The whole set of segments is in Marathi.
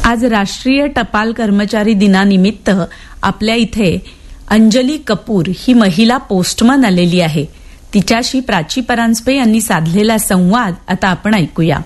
आज राष्ट्रीय टपाल कर्मचारी दिनानिमित्त आपल्या इथे अंजली कपूर ही महिला पोस्टमन आलेली आहे. तिच्याशी प्राची परांजपे यांनी साधलेला संवाद आता आपण ऐकूया.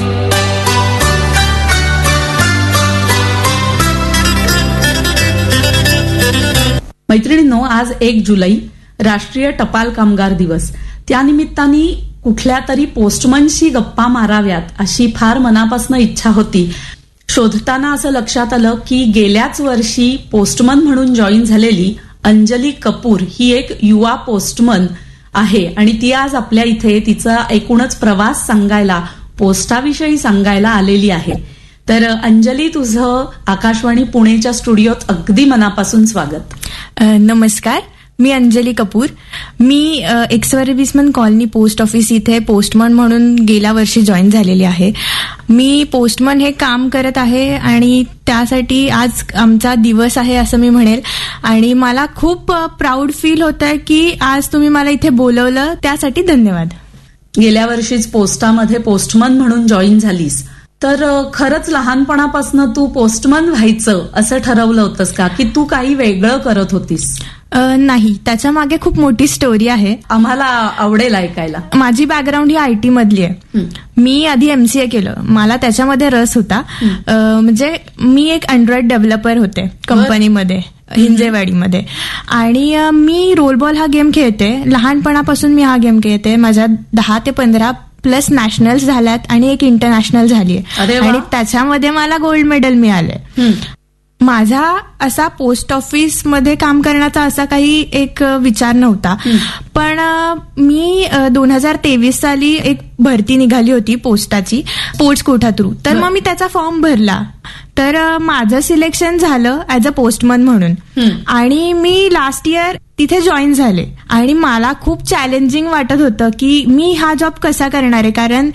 मैत्रिणींनो, आज 1 जुलै राष्ट्रीय टपाल कामगार दिवस. त्यानिमित्ताने कुठल्या तरी पोस्टमनशी गप्पा माराव्यात अशी फार मनापासून इच्छा होती. शोधताना असं लक्षात आलं की गेल्याच वर्षी पोस्टमन म्हणून जॉईन झालेली अंजली कपूर ही एक युवा पोस्टमन आहे आणि ती आज आपल्या इथे तिचा एकूणच प्रवास सांगायला, पोस्टाविषयी सांगायला आलेली आहे. तर अंजली, तुझं आकाशवाणी पुणेच्या स्टुडिओत अगदी मनापासून स्वागत. नमस्कार, मी अंजली कपूर. मी एक्स-सर्व्हिसमन कॉलनी पोस्ट ऑफिस इथे पोस्टमन म्हणून गेल्या वर्षी जॉईन झालेली आहे. मी पोस्टमन हे काम करत आहे आणि त्यासाठी आज आमचा दिवस आहे असं मी म्हणेल. आणि मला खूप प्राऊड फील होत आहे की आज तुम्ही मला इथे बोलवलं, त्यासाठी धन्यवाद. गेल्या वर्षीच पोस्टामध्ये पोस्टमन म्हणून जॉईन झालीस, तर खरंच लहानपणापासून तू पोस्टमन व्हायचं असं ठरवलं होतंस का, की तू काही वेगळं करत होतीस? नाही, त्याच्या मागे खूप मोठी स्टोरी आहे. आम्हाला आवडेल ऐकायला. माझी बॅकग्राऊंड ही IT मधली आहे. मी आधी MCA केलं, मला त्याच्यामध्ये रस होता. म्हणजे मी एक अँड्रॉइड डेव्हलपर होते कंपनीमध्ये, हिंजेवाडीमध्ये. आणि मी रोलबॉल हा गेम खेळते. लहानपणापासून मी हा गेम खेळते. माझ्या 10 ते 15 प्लस नॅशनल्स झाल्यात आणि एक इंटरनॅशनल झाली आहे आणि त्याच्यामध्ये मला गोल्ड मेडल मिळालंय. माझा असा पोस्ट ऑफिस मध्ये काम करण्याचा असा काही एक विचार नव्हता. पण मी 2023 साली एक भरती निघाली होती पोस्टाची, स्पोर्ट्स कोटा थ्रू. तर मग मी त्याचा फॉर्म भरला. तर माझं सिलेक्शन झालं ऍज अ पोस्टमन म्हणून आणि मी लास्ट इयर तिथे जॉईन झाले. आणि मला खूप चॅलेंजिंग वाटत होतं की मी हा जॉब कसा करणार आहे. कारण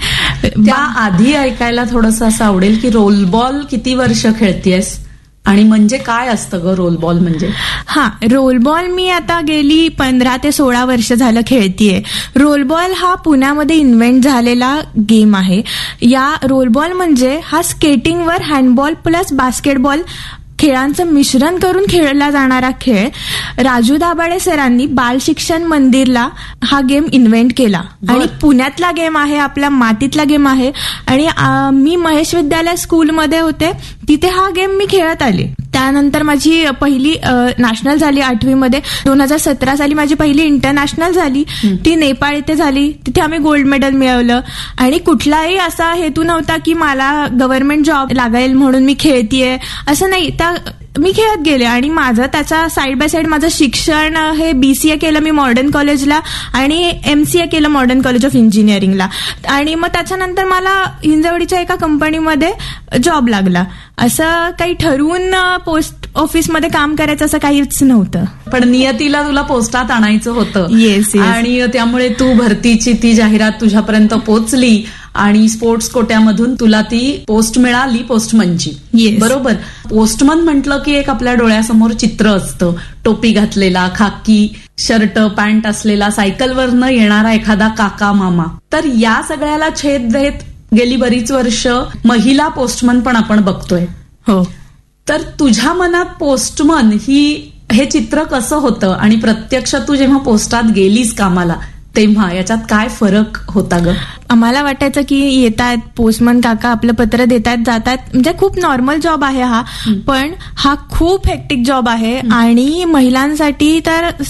आधी ऐकायला थोडंसं असं आवडेल की रोलबॉल किती वर्ष खेळतेस आणि म्हणजे काय असतं ग रोलबॉल म्हणजे? रोलबॉल मी आता गेली 15 ते 16 वर्ष झालं खेळतीये. रोलबॉल हा पुण्यामध्ये इन्व्हेंट झालेला गेम आहे. या रोलबॉल म्हणजे हा स्केटिंगवर हँडबॉल प्लस बास्केटबॉल खेळांचं मिश्रण करून खेळला जाणारा खेळ. राजू दाभाडे सरांनी बाल शिक्षण मंदिरला हा गेम इन्व्हेंट केला आणि पुण्यातला गेम आहे, आपल्या मातीतला गेम आहे. आणि मी महेश विद्यालय स्कूलमध्ये होते, तिथे हा गेम मी खेळत आले. त्यानंतर माझी पहिली नॅशनल झाली 8वी मध्ये. 2017 साली माझी पहिली इंटरनॅशनल झाली, ती नेपाळ इथे झाली. तिथे आम्ही गोल्ड मेडल मिळवलं. आणि कुठलाही असा हेतू नव्हता की मला गव्हर्नमेंट जॉब लागेल म्हणून मी खेळतीये, असं नाही. मी खेळत गेले आणि माझं त्याचा साईड बाय साईड माझं शिक्षण हे BCA केलं मी मॉडर्न कॉलेजला आणि MCA केलं मॉडर्न कॉलेज ऑफ इंजिनिअरिंगला. आणि मग त्याच्यानंतर मला हिंजवडीच्या एका कंपनीमध्ये जॉब लागला. असं काही ठरवून पोस्ट ऑफिसमध्ये काम करायचं असं काहीच नव्हतं. पण नियतीला तुला पोस्टात आणायचं होतं. येस. आणि त्यामुळे तू भरतीची ती जाहिरात तुझ्यापर्यंत पोहोचली आणि स्पोर्ट्स कोट्यामधून तुला ती पोस्ट मिळाली पोस्टमनची. बरोबर. पोस्टमन म्हटलं की एक आपल्या डोळ्यासमोर चित्र असतं. टोपी घातलेला, खाकी शर्ट पॅन्ट असलेला, सायकलवरनं येणारा एखादा काका मामा. तर या सगळ्याला छेद देत गेली बरीच वर्ष महिला पोस्टमन पण आपण बघतोय. हो. तर तुझ्या मनात पोस्टमन हे चित्र कसं होतं आणि प्रत्यक्ष तू जेव्हा पोस्टात गेलीस कामाला तेव्हा याच्यात काय फरक होता ग? आम्हाला वाटायचं की येतात पोस्टमन काका, आपलं पत्र देतात जातात, म्हणजे खूप नॉर्मल जॉब आहे हा. पण हा खूप हेक्टिक जॉब आहे आणि महिलांसाठी तर